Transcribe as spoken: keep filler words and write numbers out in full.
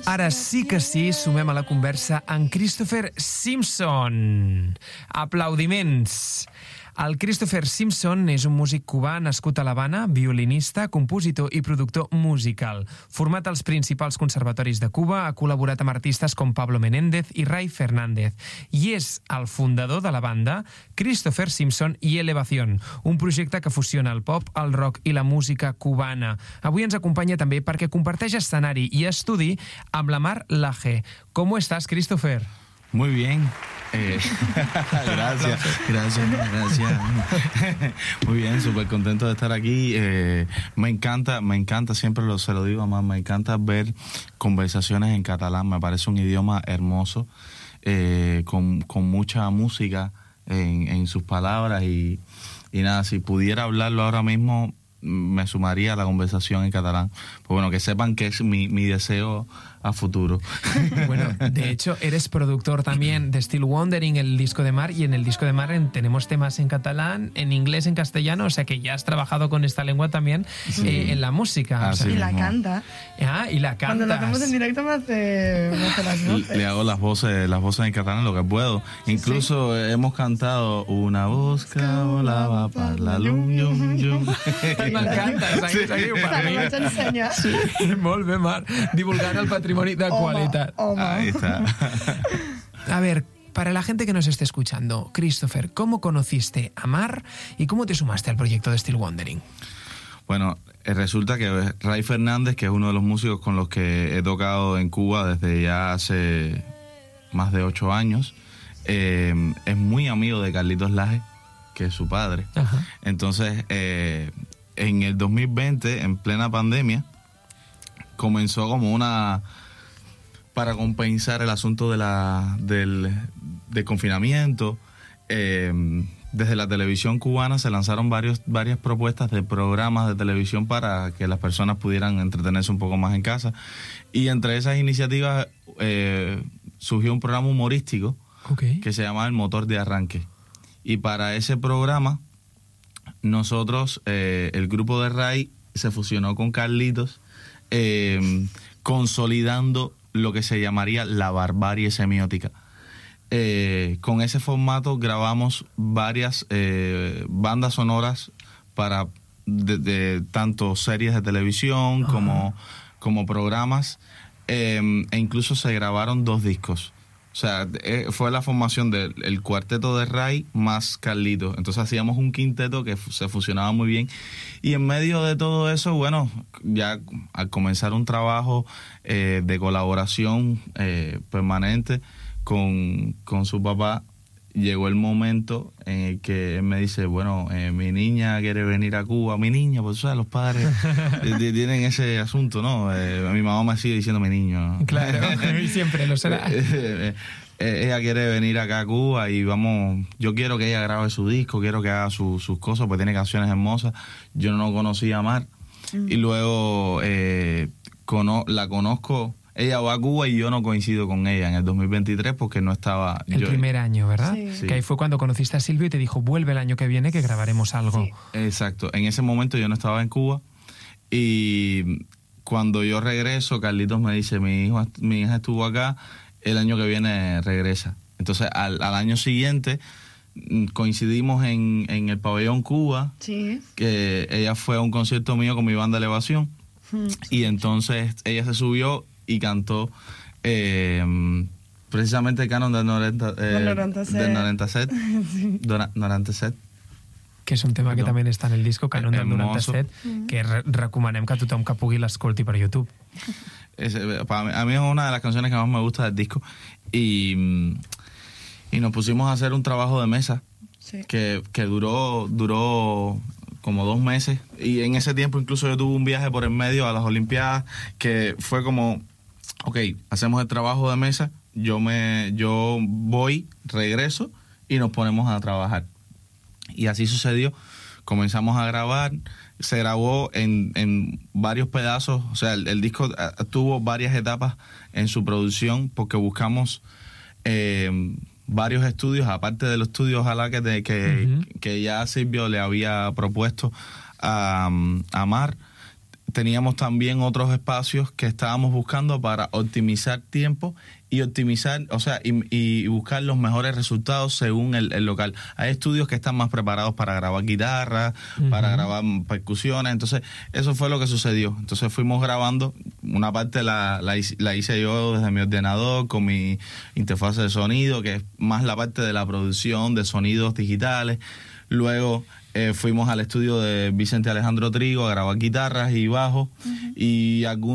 Ara sí que sí, sumem a la conversa en Christopher Simpson. Aplaudiments. El Christopher Simpson és un músic cubà nascut a l'Havana, violinista, compositor i productor musical. Format als principals conservatoris de Cuba, ha col·laborat amb artistes com Pablo Menéndez i Ray Fernández. I és el fundador de la banda Christopher Simpson y Elevación, un projecte que fusiona el pop, el rock i la música cubana. Avui ens acompanya també perquè comparteix escenari i estudi amb la Mar Laje. ¿Cómo estás, Christopher? Muy bien. Eh, gracias, gracias, gracias. Muy bien, súper contento de estar aquí. Eh, me encanta, me encanta, siempre lo, se lo digo a mamá, me encanta ver conversaciones en catalán. Me parece un idioma hermoso, eh, con, con mucha música en, en sus palabras y, y nada, si pudiera hablarlo ahora mismo, me sumaría a la conversación en catalán. Pues bueno, que sepan que es mi, mi deseo a futuro. Bueno, de hecho, eres productor también de Still Wondering, el disco de Mar, y en el disco de Mar en, tenemos temas en catalán, en inglés, en castellano, o sea que ya has trabajado con esta lengua también sí. eh, en la música. Ah, o sea, sí, y la no. canta. Ah, y la cantas. Cuando lo hacemos en directo me hace, me hace las voces. Le, le hago las voces, las voces en catalán lo que puedo. Incluso sí. hemos cantado Una voz que volava per la llum, llum, llum. M'encanta, seguim, seguim. Te lo vaig ensenyar. Sí, molt bé, Mar. Divulgant el patrimoni de home, qualitat. Home. Ahí está. A ver, para la gente que nos esté escuchando, Christopher, ¿cómo conociste a Mar y cómo te sumaste al proyecto de Still Wondering? Bueno, resulta que Ray Fernández, que es uno de los músicos con los que he tocado en Cuba desde ya hace más de ocho años, eh, es muy amigo de Carlitos Laje, que es su padre. Ajá. Entonces, eh, en el dos mil veinte, en plena pandemia, comenzó como una... para compensar el asunto de la, del, del confinamiento. Eh, desde la televisión cubana se lanzaron varios, varias propuestas de programas de televisión para que las personas pudieran entretenerse un poco más en casa. Y entre esas iniciativas eh, surgió un programa humorístico okay. que se llamaba El Motor de Arranque. Y para ese programa, nosotros, eh, el grupo de Ray, se fusionó con Carlitos, eh, consolidando lo que se llamaría la barbarie semiótica. Eh, con ese formato grabamos varias eh, bandas sonoras para de, de tanto series de televisión uh-huh. como, como programas, eh, e incluso se grabaron dos discos. O sea, eh, fue la formación del el cuarteto de Ray más Carlitos. Entonces hacíamos un quinteto que f- se fusionaba muy bien. Y en medio de todo eso, bueno, ya al comenzar un trabajo eh, de colaboración eh, permanente con, con su papá, llegó el momento en el que él me dice, bueno, eh, mi niña quiere venir a Cuba. Mi niña, pues, ¿sabes? Los padres eh, tienen ese asunto, ¿no? Eh, mi mamá me sigue diciendo mi niño. Claro, y siempre lo será. Ella quiere venir acá a Cuba y vamos, yo quiero que ella grabe su disco, quiero que haga su, sus cosas, porque tiene canciones hermosas. Yo no conocía a Mar. Mm. Y luego eh, cono- la conozco. Ella va a Cuba y yo no coincido con ella en el dos mil veintitrés porque no estaba... El yo, primer año, ¿verdad? Sí. Sí. Que ahí fue cuando conociste a Silvio y te dijo, vuelve el año que viene que grabaremos algo. Sí. Exacto. En ese momento yo no estaba en Cuba y cuando yo regreso, Carlitos me dice, mi, hijo, mi hija estuvo acá, el año que viene regresa. Entonces al, al año siguiente coincidimos en, en el Pabellón Cuba, Sí. que ella fue a un concierto mío con mi banda Elevación Mm. y entonces ella se subió y cantó eh, precisamente el canon del noranta, eh, Del noranta set. del noranta set, Sí. Dona- noranta set. Que és un tema que No. també està en el disco Canon del Hermoso. noranta-set, que re recomanem que tothom que pugui l'escolti per YouTube. Es, para mí, a mí es una de las canciones que más me gusta del disco y, y nos pusimos a hacer un trabajo de mesa Sí. que, que duró duró como dos meses y en ese tiempo incluso yo tuve un viaje por el medio a las Olimpiadas que fue como, ok, hacemos el trabajo de mesa, yo me yo voy, regreso y nos ponemos a trabajar. Y así sucedió, comenzamos a grabar, se grabó en, en varios pedazos, o sea, el, el disco uh, tuvo varias etapas en su producción porque buscamos eh, varios estudios, aparte de los estudios ojalá que, de, que, uh-huh. que ya Silvio le había propuesto a, a Mar. teníamos también otros espacios que estábamos buscando para optimizar tiempo y optimizar, o sea, y, y buscar los mejores resultados según el, el local. Hay estudios que están más preparados para grabar guitarra, uh-huh. para grabar percusiones, entonces eso fue lo que sucedió. Entonces fuimos grabando, una parte la, la, la hice yo desde mi ordenador con mi interfaz de sonido, que es más la parte de la producción de sonidos digitales. Luego eh, fuimos al estudio de Vicente Alejandro Trigo a grabar guitarras y bajo, uh-huh. y algún